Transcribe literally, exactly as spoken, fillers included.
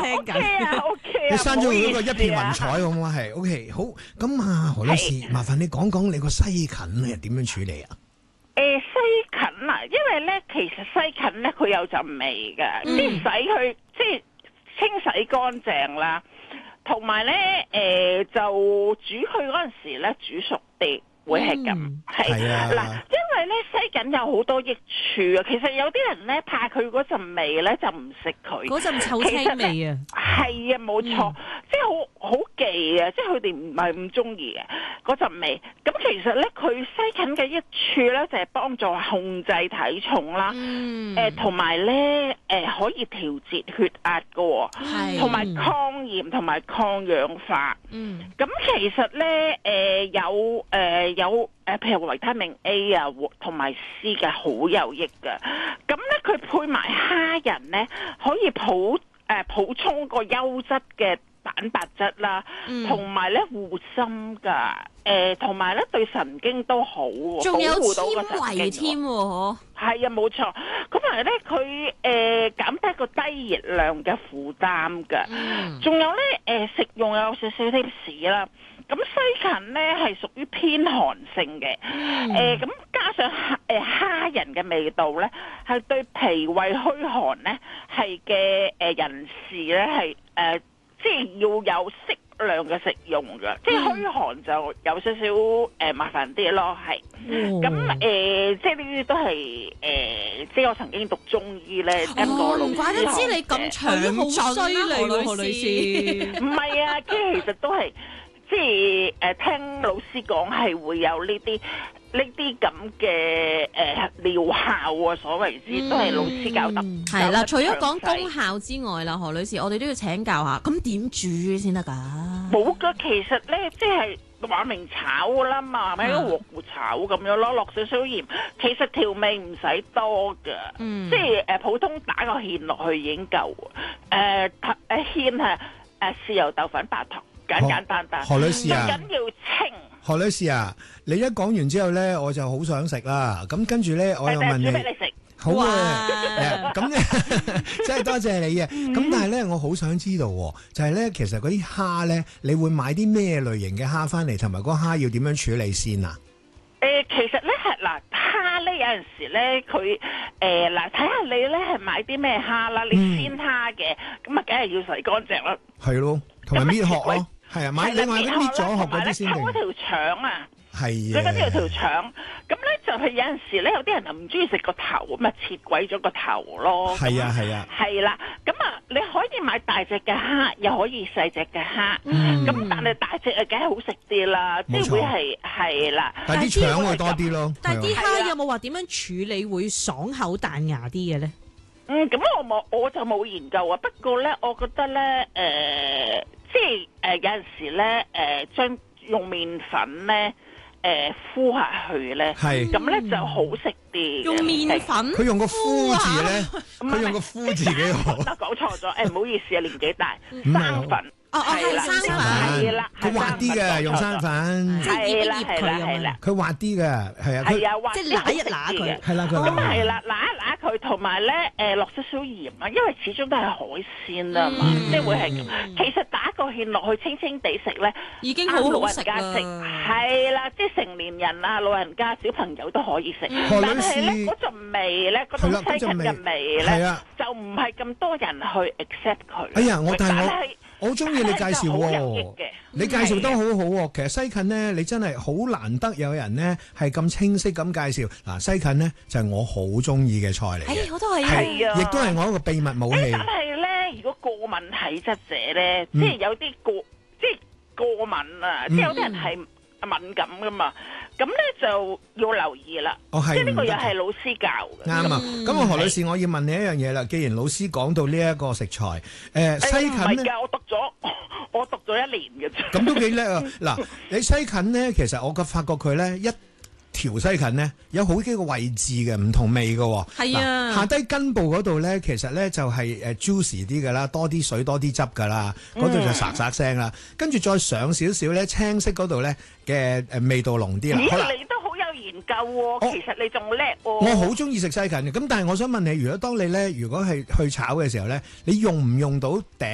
聽緊。 OK 啊，OK 啊， 你生咗佢嗰個一片唔好意思啊雲彩咁啊，係 OK 好。咁啊，何女士，麻煩你講講你個西芹係點樣處理啊？ 誒西芹啊，因為咧其實西芹咧佢有陣味嘅，即係洗佢即係清洗乾淨啦，同埋咧誒就煮佢嗰陣時咧煮熟啲。會係咁，係嗱，因為咧西芹有好多益處啊。其實有啲人咧怕佢嗰陣味咧就唔食佢， 嗰陣臭青味啊， 係啊，冇錯，嗯、即係好好忌啊，即係佢哋唔係咁中意嘅嗰陣味。咁其實咧佢西芹嘅益處咧就係、是、幫助控制體重啦，誒同埋咧誒可以調節血壓噶，同埋抗炎同埋抗氧化。嗯，咁其實咧誒、呃、有誒。呃有誒，譬如維他命 A 啊，同埋 C 嘅好有益嘅。咁咧，佢配埋蝦仁咧，可以補誒補充個優質嘅蛋白質啦，同埋咧護心噶，誒同埋咧對神經都好， 仲有保護到個纖維添喎， 係啊，冇錯。咁埋咧，佢誒減低個低熱量嘅負擔嘅。仲、嗯、有咧，誒、呃、食用有少少 tips 啦。咁西芹咧係屬於偏寒性嘅，誒、嗯、咁、呃、加上誒蝦仁嘅味道咧，係對脾胃虛寒咧係嘅誒人士咧係誒即係要有適量嘅食用嘅，即係虛寒就有少少誒、呃、麻煩啲咯，係。咁誒、哦呃、即係呢啲都係誒、呃，即係我曾經讀中醫咧跟過老師學嘅。唔怪得知你咁長好犀利喎，何女士。 唔係啊，即係其實都係。即係誒，聽老師講係會有呢啲呢啲咁嘅誒療效啊，所謂之都係老師教得。係啦， 除咗講功效之外啦，何女士，我哋都要請教下，咁點煮先得㗎？ 冇㗎，其實咧，即係話明炒㗎啦嘛，咪喺個鑊度炒咁樣咯，落少少鹽，其實調味唔使多㗎，嗯、即係誒普通打個芡落去已經夠。誒誒芡係誒豉油豆粉白糖。簡簡單單， 何女士啊， 最緊要清。 何女士啊，你一講完之後咧，我就好想食啦。咁跟住咧，我又問你， 煮俾你食。 好嘅，咁咧真係多謝你嘅。咁但係咧，我好想知道，就係咧，其實嗰啲蝦咧，你會買啲咩類型嘅蝦翻嚟，同埋嗰蝦要點樣處理先啊？ 誒，其實咧係嗱，蝦咧有陣時咧，佢誒嗱，睇下你咧係買啲咩蝦啦。你鮮蝦嘅，咁啊，梗係要洗乾淨啦。 係咯，同埋搣殼咯。係啊，買另外啲搣咗殼嗰啲先定。 抽嗰條腸啊， 係啊，最緊要條腸。咁咧就係有陣時咧，有啲人就唔中意食個頭，咁啊切鬼咗個頭咯。 係啊係啊。 係啦，咁啊你可以買大隻嘅蝦，又可以細隻嘅蝦。嗯。咁但係大隻啊，梗係好食啲啦，即係會係係啦。 但係啲腸會多啲咯。 但係啲蝦有冇話點樣處理會爽口彈牙啲嘅咧？ 嗯，咁我冇，我就冇研究啊。不過咧，我覺得咧，誒、呃，即係誒、呃、有陣時咧，誒、呃、將用麵粉咧，誒、呃、敷下去咧，係咁咧就好食啲。用麵粉， 佢用個敷字咧，佢用個敷字幾好。 講錯咗，誒唔好意思啊，年紀大，生粉。 哦哦，係生粉， 係啦， 佢滑啲嘅，用生粉， 係啦係啦係啦， 佢滑啲嘅，係啊， 係啊， 即係揦一揦佢， 係啦， 咁係啦，揦一揦佢，同埋咧誒落少少鹽啊，因為始終都係海鮮啊嘛，即係會係咁。其實打個芡落去，清清地食咧， 已經好好食啦。 係啦，即係成年人啊、老人家、小朋友都可以食。但係咧嗰陣味咧，嗰種西芹嘅味咧，就唔係咁多人去 accept 佢。 哎呀，我但係我。我好中意你介紹喎，你介紹得好好喎。其實西芹咧，你真係好難得有人咧係咁清晰咁介紹。嗱，西芹咧就係我好中意嘅菜嚟嘅， 我都係， 係啊， 亦都係我一個秘密武器。 但係咧，如果過敏體質者咧，即係有啲過，即係過敏啊，即係有啲人係敏感噶嘛。咁咧就要留意啦，即係呢個又係老師教嘅。 啱啊！咁啊，何女士，我要問你一樣嘢啦。既然老師講到呢一個食材，誒西芹咧，唔係㗎，我讀咗，我讀咗一年嘅啫。咁都幾叻啊！嗱，你西芹咧，其實我嘅發覺佢咧一條西芹咧有好幾個位置嘅，唔同味嘅。 係啊， 下低根部嗰度咧，其實咧就係誒 juicy 啲嘅啦，多啲水多啲汁㗎啦，嗰度就沙沙聲啦。跟住再上少少咧，青色嗰度咧嘅誒味道濃啲啦。 咦，你都好有研究喎，其實你仲叻喎。 我好中意食西芹嘅，咁但係我想問你，如果當你咧，如果係去炒嘅時候咧，你用唔用到頂